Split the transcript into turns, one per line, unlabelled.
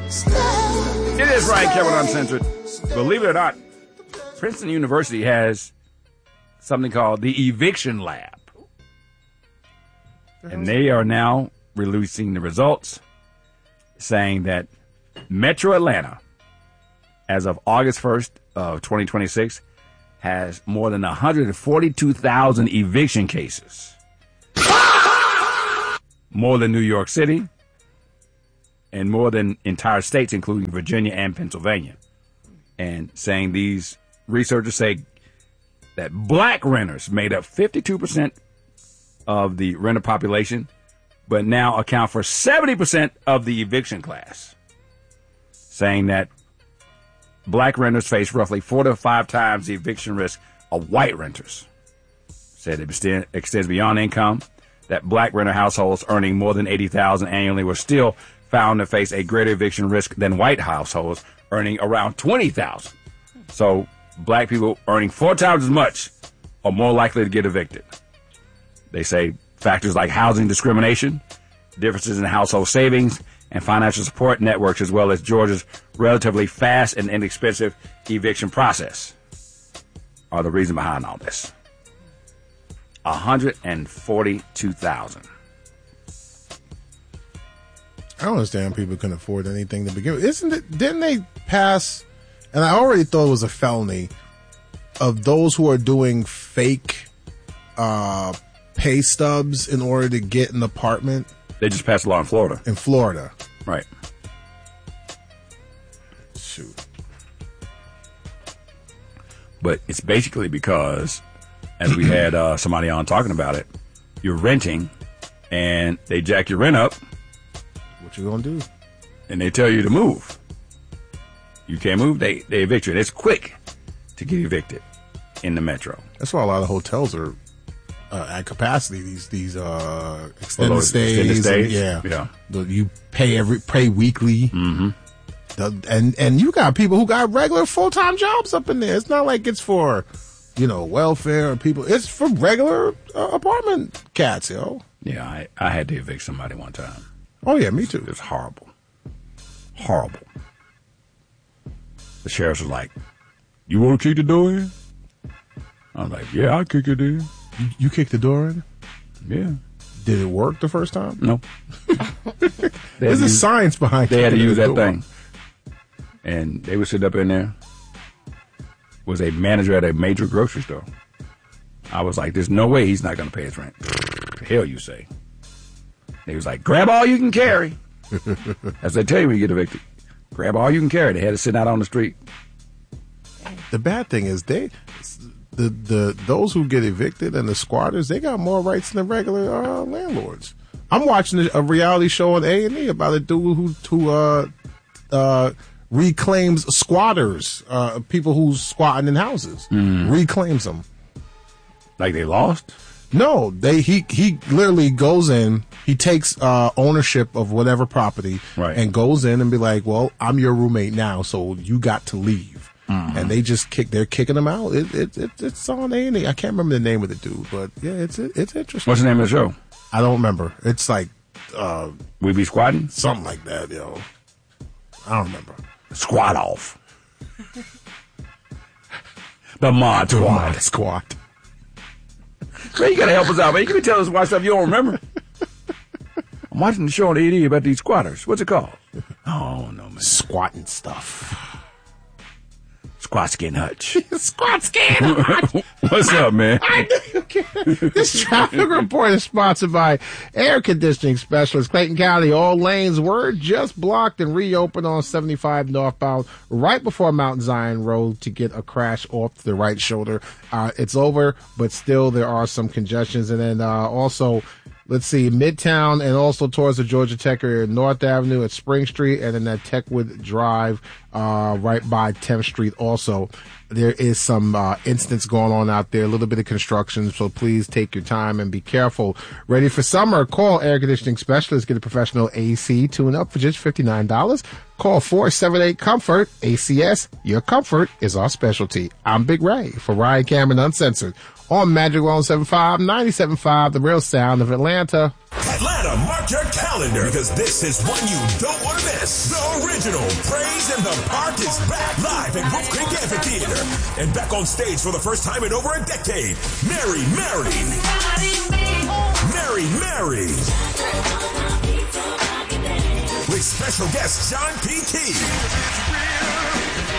It is Ryan Cameron Uncensored. Believe it or not, Princeton University has something called the Eviction Lab. And they are now releasing the results, saying that Metro Atlanta, as of August 1st of 2026, has more than 142,000 eviction cases. More than New York City, and more than entire states, including Virginia and Pennsylvania. And saying these researchers say that black renters made up 52% of the renter population, but now account for 70% of the eviction class. Saying that black renters face roughly 4 to 5 times the eviction risk of white renters. Said it extends beyond income, that black renter households earning more than $80,000 annually were still found to face a greater eviction risk than white households earning around $20,000. So black people earning 4 times as much are more likely to get evicted. They say factors like housing discrimination, differences in household savings, and financial support networks, as well as Georgia's relatively fast and inexpensive eviction process, are the reason behind all this. 142,000.
I don't understand people couldn't afford anything to begin with. Didn't they pass, and I already thought it was a felony, of those who are doing fake pay stubs in order to get an apartment?
They just passed a law in Florida.
In Florida.
Right.
Shoot.
But it's basically because, as we had somebody on talking about it, you're renting and they jack your rent up.
What you gonna do?
And they tell you to move. You can't move, they evict you. And it's quick to get evicted in the metro.
That's why a lot of hotels are at capacity. These extended stays.
Yeah.
You pay weekly.
Mm-hmm.
And you got people who got regular full-time jobs up in there. It's not like it's for, welfare or people. It's for regular apartment cats, yo.
Yeah, I had to evict somebody one time.
Oh, yeah, me too.
It was horrible. Horrible. The sheriff was like, "You want to kick the door in?" I was like, "Yeah, I'll kick it in."
You kicked the door in?
Yeah.
Did it work the first time?
No.
There's a science behind it.
They had to use that thing. And they would sit up in there. Was a manager at a major grocery store. I was like, there's no way he's not going to pay his rent. Hell, you say. They was like, grab all you can carry. As they tell you when you get evicted. Grab all you can carry. They had to sit out on the street.
The bad thing is those who get evicted and the squatters, they got more rights than the regular landlords. I'm watching a reality show on A&E about a dude who reclaims squatters, people who's squatting in houses, reclaims them.
Like they lost?
No, he literally goes in, he takes ownership of whatever property,
right,
and goes in and be like, well, I'm your roommate now, so you got to leave. Mm-hmm. And they're kicking them out. It's on A&E. I can't remember the name of the dude, but yeah, it's interesting.
What's the name of the show?
I don't remember. It's like
We Be Squatting?
Something like that, yo. I don't remember.
Squat Off. The Mod
Squad.
Man, you gotta help us out, man. You can tell us why stuff you don't remember. I'm watching the show on AD about these squatters. What's it called? Oh, no, man.
Squatting stuff.
Squat Skin Hutch.
Squat Skin Hutch.
What's up, man?
This traffic report is sponsored by Air Conditioning Specialist Clayton County. All lanes were just blocked and reopened on 75 northbound right before Mount Zion Road to get a crash off the right shoulder. It's over, but still there are some congestions. And then also, let's see, Midtown and also towards the Georgia Tech area, North Avenue at Spring Street, and then that Techwood Drive right by 10th Street also. There is some incidents going on out there, a little bit of construction, so please take your time and be careful. Ready for summer? Call Air Conditioning Specialist. Get a professional AC tune-up for just $59. Call 478-COMFORT. ACS, your comfort is our specialty. I'm Big Ray for Ryan Cameron Uncensored on Magic 107.5, 97.5, the real sound of Atlanta.
Atlanta, mark your calendar. calendar because this is one you don't want to miss. The original Praise in the Park is back live at Wolf Creek Amphitheater and back on stage for the first time in over a decade. Mary Mary. Mary Mary. With special guest John P. Key.